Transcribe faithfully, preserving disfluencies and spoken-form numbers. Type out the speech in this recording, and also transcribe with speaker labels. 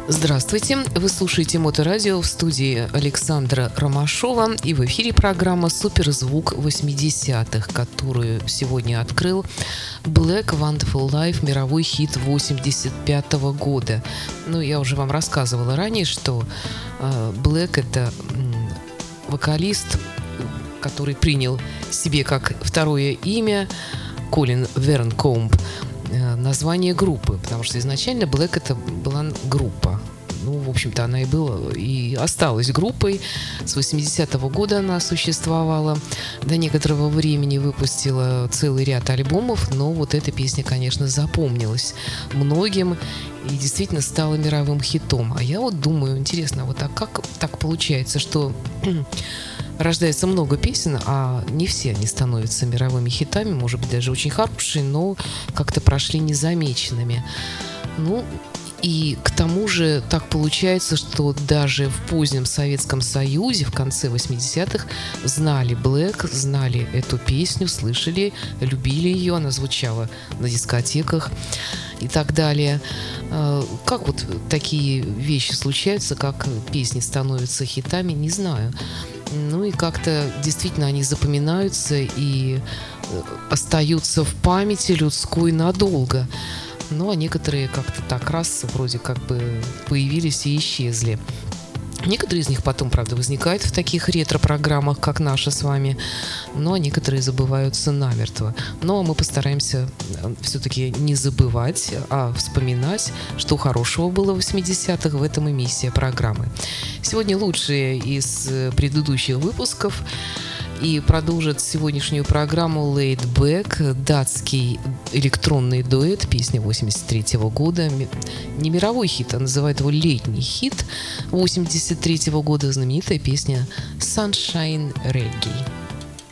Speaker 1: Здравствуйте, вы слушаете Моторадио, в студии Александра Ромашова, и в эфире программа «Суперзвук восьмидесятых», которую сегодня открыл Black Wonderful Life, мировой хит восемьдесят пятого года. Ну, я уже вам рассказывала ранее, что э, Black — это м, вокалист, который принял себе как второе имя Колин Вернкомб название группы, потому что изначально Black — это была группа. Ну, в общем-то, она и была, и осталась группой. С восьмидесятого года она существовала. До некоторого времени выпустила целый ряд альбомов, но вот эта песня, конечно, запомнилась многим и действительно стала мировым хитом. А я вот думаю, интересно, вот а как так получается, что рождается много песен, а не все они становятся мировыми хитами, может быть, даже очень хорошие, но как-то прошли незамеченными. Ну, и к тому же так получается, что даже в позднем Советском Союзе, в конце восьмидесятых, знали Black, знали эту песню, слышали, любили ее, она звучала на дискотеках и так далее. Как вот такие вещи случаются, как песни становятся хитами, не знаю. Ну и как-то действительно они запоминаются и остаются в памяти людской надолго. Ну а некоторые как-то так раз вроде как бы появились и исчезли. Некоторые из них потом, правда, возникают в таких ретро-программах, как наша с вами, но некоторые забываются намертво. Но мы постараемся все-таки не забывать, а вспоминать, что хорошего было в восьмидесятых, в этом и миссия программы. Сегодня лучшие из предыдущих выпусков. И продолжит сегодняшнюю программу Laid Back, датский электронный дуэт, песня восемьдесят третьего года. Не мировой хит, а называют его летний хит восемьдесят третьего года, знаменитая песня Sunshine Reggae.